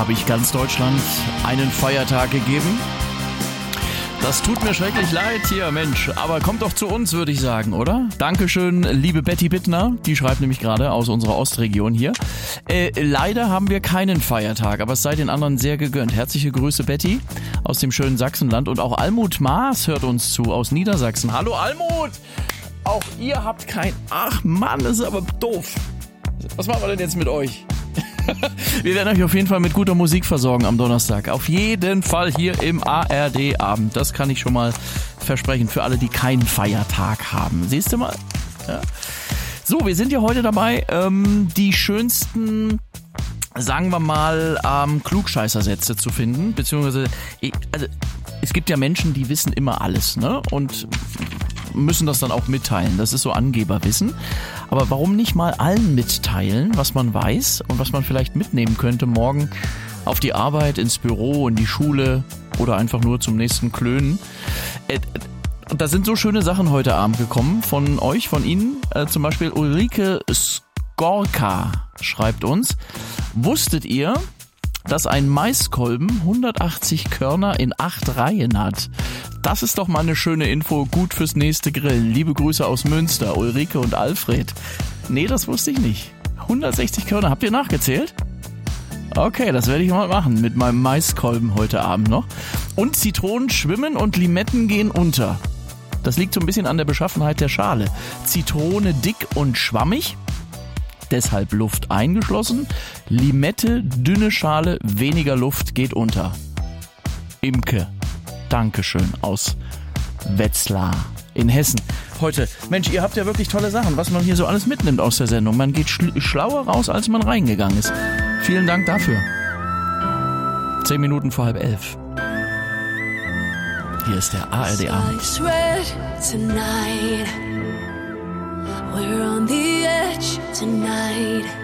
habe ich ganz Deutschland einen Feiertag gegeben. Das tut mir schrecklich leid hier, Mensch. Aber kommt doch zu uns, würde ich sagen, oder? Dankeschön, liebe Betty Bittner. Die schreibt nämlich gerade aus unserer Ostregion hier. Leider haben wir keinen Feiertag, aber es sei den anderen sehr gegönnt. Herzliche Grüße, Betty, aus dem schönen Sachsenland. Und auch Almut Maas hört uns zu, aus Niedersachsen. Hallo, Almut! Auch ihr habt kein... Ach Mann, das ist aber doof. Was machen wir denn jetzt mit euch? Wir werden euch auf jeden Fall mit guter Musik versorgen am Donnerstag. Auf jeden Fall hier im ARD-Abend. Das kann ich schon mal versprechen für alle, die keinen Feiertag haben. Siehst du mal? Ja. So, wir sind ja heute dabei, die schönsten, sagen wir mal, Klugscheißersätze zu finden. Beziehungsweise, also, es gibt ja Menschen, die wissen immer alles, ne? Und müssen das dann auch mitteilen. Das ist so Angeberwissen. Aber warum nicht mal allen mitteilen, was man weiß und was man vielleicht mitnehmen könnte morgen auf die Arbeit, ins Büro, in die Schule oder einfach nur zum nächsten Klönen. Da sind so schöne Sachen heute Abend gekommen von euch, von Ihnen. Zum Beispiel Ulrike Skorka schreibt uns: Wusstet ihr, dass ein Maiskolben 180 Körner in 8 Reihen hat? Das ist doch mal eine schöne Info, gut fürs nächste Grillen. Liebe Grüße aus Münster, Ulrike und Alfred. Nee, das wusste ich nicht. 160 Körner, habt ihr nachgezählt? Okay, das werde ich mal machen mit meinem Maiskolben heute Abend noch. Und Zitronen schwimmen und Limetten gehen unter. Das liegt so ein bisschen an der Beschaffenheit der Schale. Zitrone dick und schwammig, deshalb Luft eingeschlossen. Limette, dünne Schale, weniger Luft, geht unter. Imke. Dankeschön aus Wetzlar in Hessen. Heute, Mensch, ihr habt ja wirklich tolle Sachen, was man hier so alles mitnimmt aus der Sendung. Man geht schlauer raus, als man reingegangen ist. Vielen Dank dafür. 10 Minuten vor 10:30. Hier ist der ARD-Abend. We're on the edge tonight.